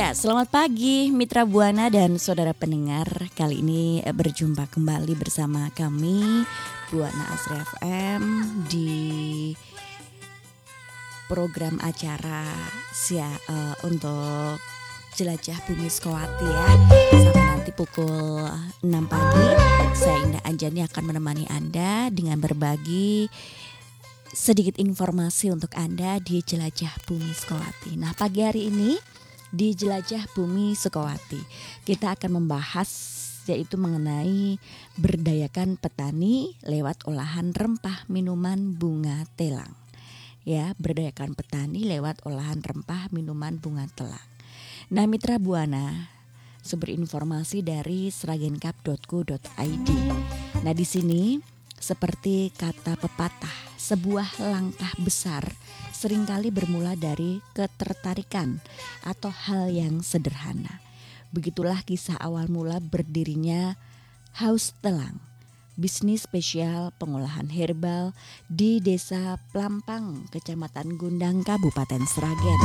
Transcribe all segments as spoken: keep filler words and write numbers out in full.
Ya, selamat pagi Mitra Buana dan saudara pendengar. Kali ini eh, berjumpa kembali bersama kami Buana Asri F M di program acara sia eh, untuk jelajah bumi Sukowati ya. Sampai nanti pukul enam pagi saya Indah Anjani akan menemani Anda dengan berbagi sedikit informasi untuk Anda di jelajah bumi Sukowati. Nah, pagi hari ini di Jelajah Bumi Sukowati kita akan membahas yaitu mengenai berdayakan petani lewat olahan rempah minuman bunga telang. Ya, berdayakan petani lewat olahan rempah minuman bunga telang. Nah, Mitra Buana, sumber informasi dari sragencap dot co dot i d. Nah, di sini seperti kata pepatah, sebuah langkah besar seringkali bermula dari ketertarikan atau hal yang sederhana. Begitulah kisah awal mula berdirinya Haus Telang, bisnis spesial pengolahan herbal di Desa Plampang, Kecamatan Gundang, Kabupaten Sragen.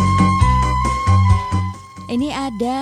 Ini ada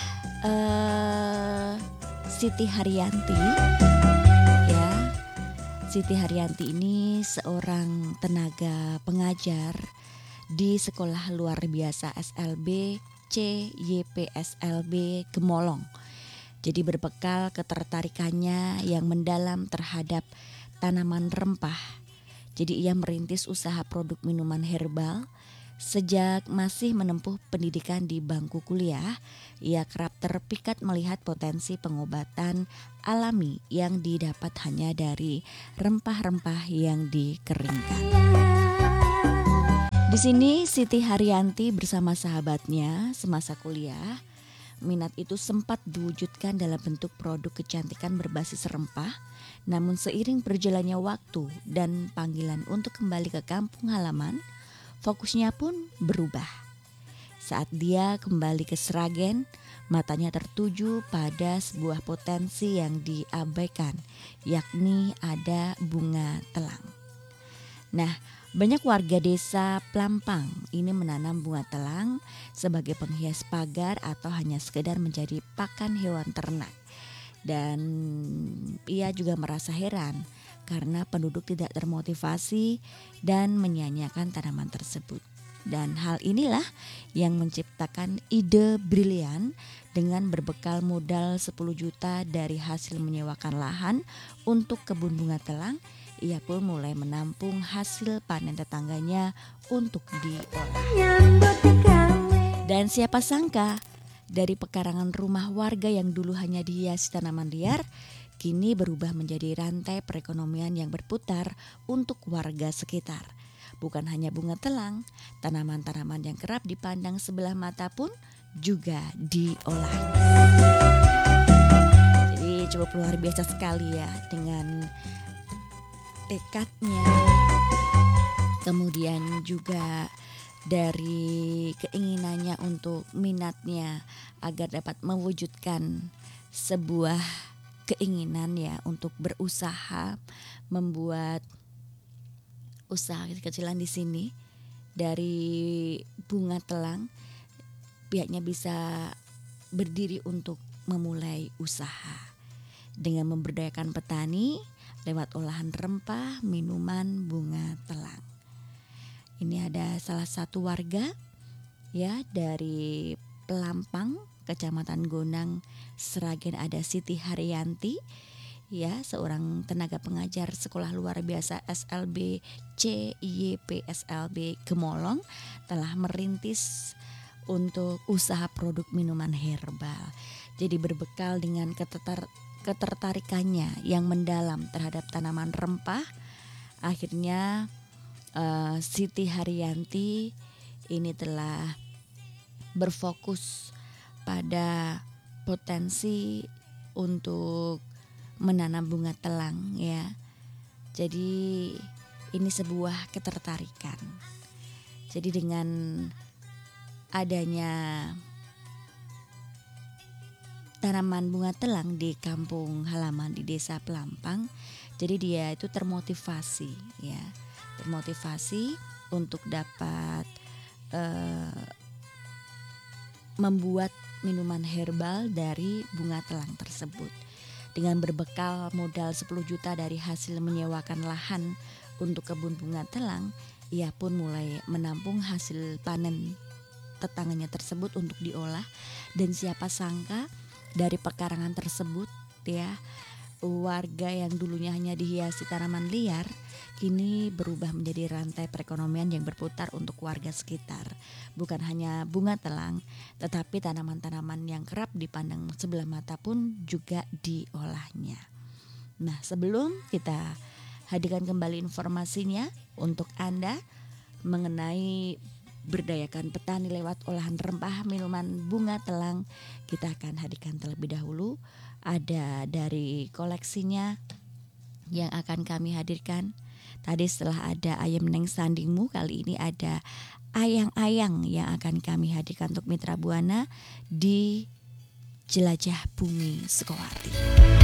uh, Siti Haryanti. Ya, Siti Haryanti ini seorang tenaga pengajar di Sekolah Luar Biasa S L B C Y P S L B Gemolong. Jadi berbekal ketertarikannya yang mendalam terhadap tanaman rempah. Jadi ia merintis usaha produk minuman herbal. Sejak masih menempuh pendidikan di bangku kuliah, ia kerap terpikat melihat potensi pengobatan alami yang didapat hanya dari rempah-rempah yang dikeringkan. Di sini Siti Haryanti bersama sahabatnya semasa kuliah, minat itu sempat diwujudkan dalam bentuk produk kecantikan berbasis rempah. Namun seiring berjalannya waktu dan panggilan untuk kembali ke kampung halaman, fokusnya pun berubah. Saat dia kembali ke Sragen, matanya tertuju pada sebuah potensi yang diabaikan, yakni ada bunga telang. Nah, banyak warga desa Plampang ini menanam bunga telang sebagai penghias pagar atau hanya sekedar menjadi pakan hewan ternak. Dan ia juga merasa heran karena penduduk tidak termotivasi dan menyanyiakan tanaman tersebut. Dan hal inilah yang menciptakan ide brilian dengan berbekal modal sepuluh juta dari hasil menyewakan lahan untuk kebun bunga telang. Ia pun mulai menampung hasil panen tetangganya untuk diolah. Dan siapa sangka dari pekarangan rumah warga yang dulu hanya dihiasi tanaman liar, kini berubah menjadi rantai perekonomian yang berputar untuk warga sekitar. Bukan hanya bunga telang, tanaman-tanaman yang kerap dipandang sebelah mata pun juga diolah. Jadi cukup luar biasa sekali ya dengan tekadnya, kemudian juga dari keinginannya untuk minatnya agar dapat mewujudkan sebuah keinginan ya untuk berusaha membuat usaha kecil-kecilan di sini dari bunga telang. Pihaknya bisa berdiri untuk memulai usaha dengan memberdayakan petani lewat olahan rempah minuman bunga telang. Ini ada salah satu warga ya dari Plampang, Kecamatan Gondang, Sragen, ada Siti Haryanti ya, seorang tenaga pengajar Sekolah Luar Biasa S L B C Y P S L B Gemolong, telah merintis untuk usaha produk minuman herbal. Jadi berbekal dengan ketetar ketertarikannya yang mendalam terhadap tanaman rempah, akhirnya uh, Siti Haryanti ini telah berfokus pada potensi untuk menanam bunga telang ya. Jadi ini sebuah ketertarikan. Jadi dengan adanya tanaman bunga telang di kampung halaman di Desa Plampang, jadi dia itu termotivasi ya, termotivasi untuk dapat uh, membuat minuman herbal dari bunga telang tersebut. Dengan berbekal modal sepuluh juta dari hasil menyewakan lahan untuk kebun bunga telang, ia pun mulai menampung hasil panen tetangganya tersebut untuk diolah. Dan siapa sangka dari pekarangan tersebut ya, warga yang dulunya hanya dihiasi tanaman liar kini berubah menjadi rantai perekonomian yang berputar untuk warga sekitar. Bukan hanya bunga telang, tetapi tanaman-tanaman yang kerap dipandang sebelah mata pun juga diolahnya. Nah, sebelum kita hadirkan kembali informasinya untuk Anda mengenai berdayakan petani lewat olahan rempah minuman bunga telang, kita akan hadirkan terlebih dahulu ada dari koleksinya yang akan kami hadirkan. Tadi setelah ada Ayam Neng Sandingmu, kali ini ada Ayang-ayang yang akan kami hadirkan untuk Mitra Buana di Jelajah Bumi Sukowati.